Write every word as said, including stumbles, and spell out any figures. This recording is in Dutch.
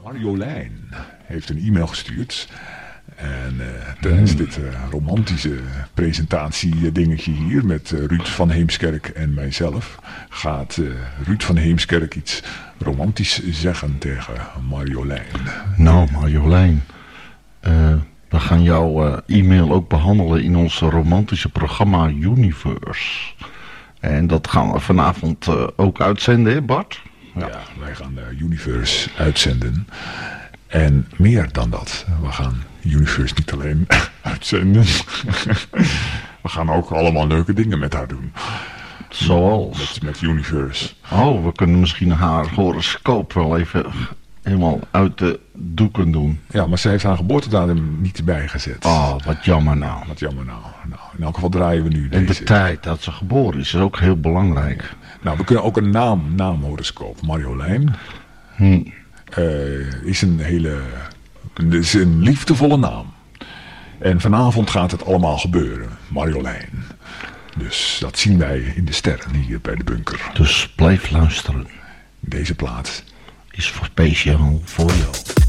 Marjolein heeft een e-mail gestuurd. En uh, tijdens mm. dit uh, romantische presentatie dingetje hier met uh, Ruud van Heemskerk en mijzelf gaat uh, Ruud van Heemskerk iets romantisch zeggen tegen Marjolein. Nou Marjolein, uh, we gaan jouw uh, e-mail ook behandelen in ons romantische programma Universe. En dat gaan we vanavond uh, ook uitzenden, hè Bart? Ja, ja wij gaan uh, Universe uitzenden. En meer dan dat. We gaan Universe niet alleen uitzenden. We gaan ook allemaal leuke dingen met haar doen. Zoals? Met, met Universe. Oh, we kunnen misschien haar horoscoop wel even helemaal uit de doeken doen. Ja, maar ze heeft haar geboortedatum niet bijgezet. Oh, wat jammer nou. Wat jammer nou. nou. In elk geval draaien we nu deze. En de tijd dat ze geboren is, is ook heel belangrijk. Nou, we kunnen ook een naam, naamhoroscoop. Marjolein. Hm. Uh, is een hele... is een liefdevolle naam. En vanavond gaat het allemaal gebeuren. Marjolein. Dus dat zien wij in de sterren hier bij de bunker. Dus blijf luisteren. Deze plaat is speciaal voor jou.